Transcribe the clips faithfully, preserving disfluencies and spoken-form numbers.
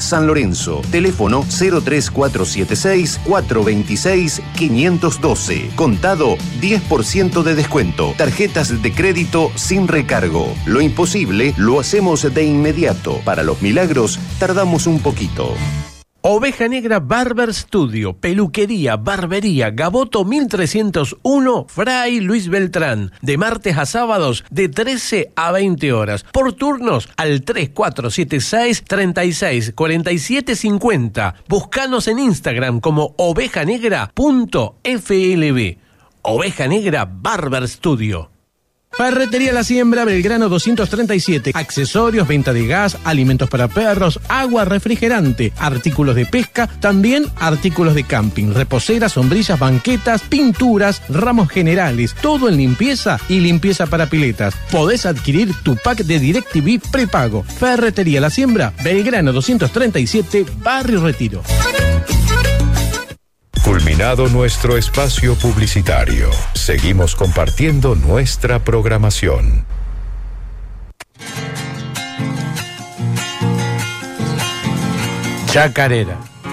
San Lorenzo. Teléfono cero tres cuatro siete seis, cuatro dos seis, cinco uno dos. Contado diez por ciento de descuento. Tarjetas de crédito sin recargo. Lo imposible lo hacemos de inmediato. Para los milagros tardamos un poquito. Oveja Negra Barber Studio, peluquería, barbería, Gaboto mil trescientos uno, Fray Luis Beltrán, de martes a sábados de trece a veinte horas, por turnos al tres cuatro siete seis, treinta y seis, cuarenta y siete cincuenta. Búscanos en Instagram como oveja negra punto f l b. Oveja Negra Barber Studio. Ferretería La Siembra, Belgrano doscientos treinta y siete. Accesorios, venta de gas, alimentos para perros, agua refrigerante, artículos de pesca, también artículos de camping, reposeras, sombrillas, banquetas, pinturas, ramos generales, todo en limpieza y limpieza para piletas. Podés adquirir tu pack de DirecTV prepago. Ferretería La Siembra, Belgrano doscientos treinta y siete, Barrio Retiro. Culminado nuestro espacio publicitario, seguimos compartiendo nuestra programación. Chacarera.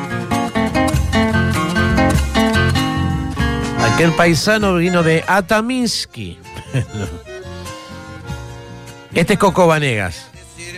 Aquel paisano vino de Atamisqui. Este es Coco Vanegas.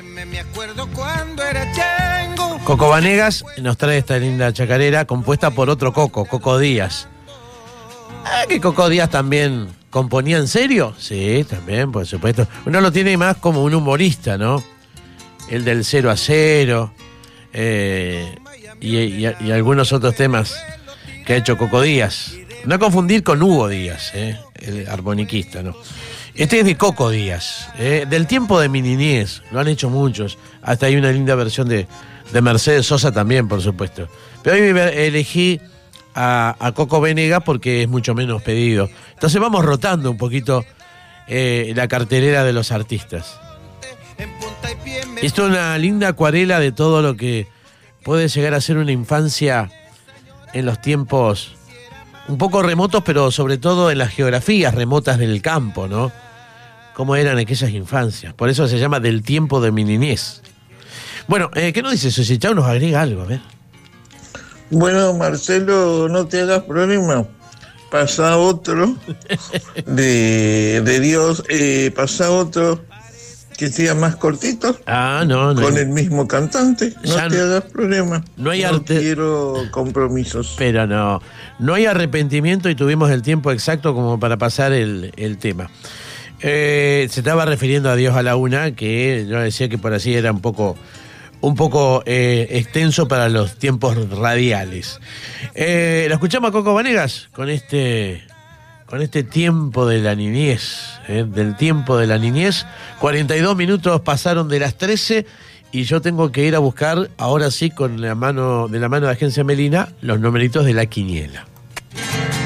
Coco Vanegas nos trae esta linda chacarera compuesta por otro Coco, Coco Díaz. Ah, que Coco Díaz también componía en serio. Sí, también, por supuesto. Uno lo tiene más como un humorista, ¿no? El del cero a cero eh, y, y, y algunos otros temas que ha hecho Coco Díaz. No confundir con Hugo Díaz, eh, el armoniquista, ¿no? Este es de Coco Díaz, eh, del tiempo de mi niñez. Lo han hecho muchos. Hasta hay una linda versión de, de Mercedes Sosa también, por supuesto. Pero hoy elegí a, a Coco Vanegas porque es mucho menos pedido. Entonces vamos rotando un poquito eh, la cartelera de los artistas. Esto es una linda acuarela de todo lo que puede llegar a ser una infancia en los tiempos un poco remotos, pero sobre todo en las geografías remotas del campo, ¿no? Cómo eran aquellas infancias. Por eso se llama Del tiempo de mi niñez. Bueno, eh, ¿qué nos dice Sosi Chau? Nos agrega algo, a ver. Bueno, Marcelo, no te hagas problema. Pasa otro de, de Dios, eh, pasa otro que sea más cortito. Ah, no, no. Con el mismo cantante. No Ya te no, hagas problema. No hay no arte. quiero compromisos. Pero no, no hay arrepentimiento y tuvimos el tiempo exacto como para pasar el, el tema. Eh, se estaba refiriendo a Dios a la una, que yo decía que por así era un poco, un poco eh, extenso para los tiempos radiales. Eh, ¿La escuchamos a Coco Vanegas con este, con este tiempo de la niñez? Eh, del tiempo de la niñez. cuarenta y dos minutos pasaron de las trece y yo tengo que ir a buscar, ahora sí, con la mano, de la mano de Agencia Melina, los numeritos de la quiniela.